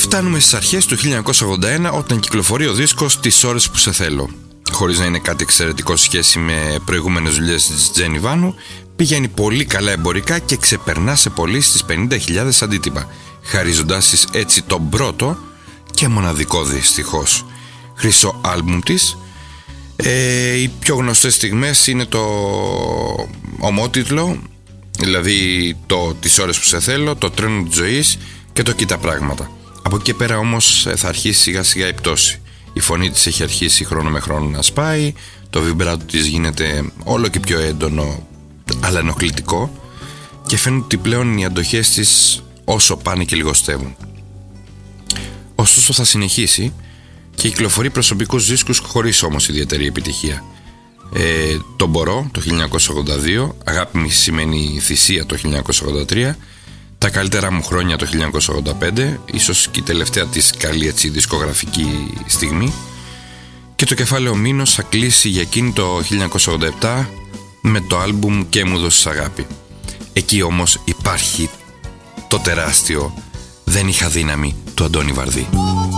Φτάνουμε στις αρχές του 1981, όταν κυκλοφορεί ο δίσκος «Τις ώρες που σε θέλω». Χωρίς να είναι κάτι εξαιρετικό σε σχέση με προηγούμενες δουλειές της Τζένι Βάνου, πηγαίνει πολύ καλά εμπορικά και ξεπερνά σε πωλήσεις στις 50.000 αντίτυπα, χαρίζοντάς της έτσι τον πρώτο και μοναδικό δυστυχώς χρυσό άλμπουμ της. Οι πιο γνωστές στιγμές είναι το ομότιτλο, δηλαδή το «Τις ώρες που σε θέλω», το «Τρένο της ζωής» και το «Κοίτα πράγματα». Από εκεί και πέρα όμως θα αρχίσει σιγά σιγά η πτώση. Η φωνή της έχει αρχίσει χρόνο με χρόνο να σπάει, το βιμπράτο της γίνεται όλο και πιο έντονο αλλά ενοχλητικό και φαίνεται ότι πλέον οι αντοχές της όσο πάνε και λιγοστεύουν. Ωστόσο θα συνεχίσει και κυκλοφορεί προσωπικούς δίσκους χωρίς όμως ιδιαίτερη επιτυχία. Το «Μπορώ» το 1982, «Αγάπη μη σημαίνει θυσία» το 1983, «Τα καλύτερα μου χρόνια» το 1985, ίσως και η τελευταία της καλή έτσι δισκογραφική στιγμή, και το κεφάλαιο «Μήνος» θα κλείσει για εκείνη το 1987 με το άλμπουμ «Και μου δώσεις αγάπη». Εκεί όμως υπάρχει το τεράστιο «Δεν είχα δύναμη» του Αντώνη Βαρδί.